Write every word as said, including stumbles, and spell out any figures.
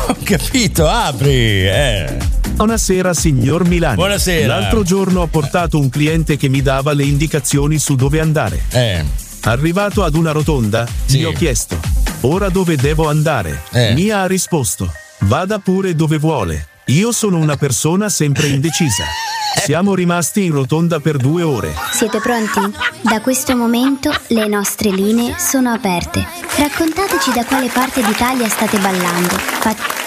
Ho capito, apri, eh. Buonasera signor Milani. Buonasera. L'altro giorno ho portato un cliente che mi dava le indicazioni su dove andare. Eh. Arrivato ad una rotonda, Sì. gli ho chiesto: ora dove devo andare? Eh. Mi ha risposto: vada pure dove vuole. Io sono una persona sempre indecisa. Siamo rimasti in rotonda per due ore. Siete pronti? Da questo momento le nostre linee sono aperte. Raccontateci da quale parte d'Italia state ballando. Fa-